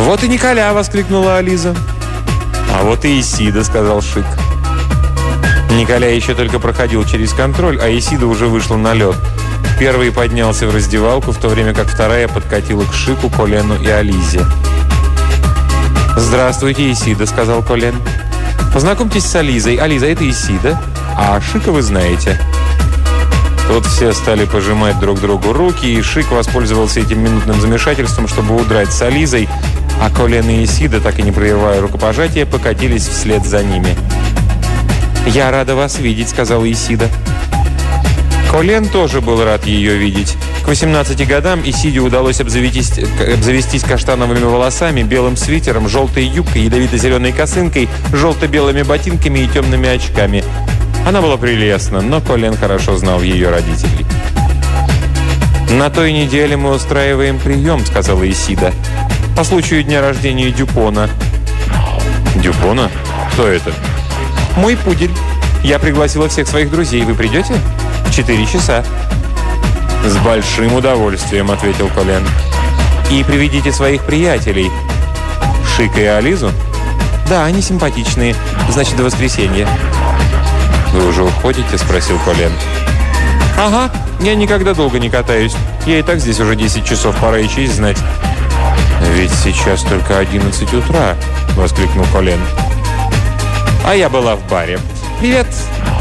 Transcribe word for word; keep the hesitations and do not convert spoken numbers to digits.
«Вот и Николя!» – воскликнула Ализа. «А вот и Исида», – сказал Шик. Николя еще только проходил через контроль, а Исида уже вышла на лед. Первый поднялся в раздевалку, в то время как вторая подкатила к Шику, Колену и Ализе. «Здравствуйте, Исида», – сказал Колен. «Познакомьтесь с Ализой. Ализа, это Исида, а Шика вы знаете». Тут все стали пожимать друг другу руки, и Шик воспользовался этим минутным замешательством, чтобы удрать с Ализой, а Колен и Исида, так и не прерывая рукопожатия, покатились вслед за ними. «Я рада вас видеть», — сказала Исида. Колен тоже был рад ее видеть. К восемнадцати годам Исиде удалось обзавестись, обзавестись каштановыми волосами, белым свитером, желтой юбкой, ядовито-зеленой косынкой, желто-белыми ботинками и темными очками. Она была прелестна, но Колен хорошо знал ее родителей. «На той неделе мы устраиваем прием», — сказала Исида. «По случаю дня рождения Дюпона». «Дюпона? Кто это?» «Мой пудель. Я пригласила всех своих друзей. Вы придете?» «В четыре часа». «С большим удовольствием», — ответил Колен. «И приведите своих приятелей». «Шика и Ализу?» «Да, они симпатичные. Значит, до воскресенья». «Вы уже уходите?» – спросил Колен. «Ага, я никогда долго не катаюсь. Я и так здесь уже десять часов, пора и честь знать». «Ведь сейчас только одиннадцать утра», – воскликнул Колен. «А я была в баре. Привет,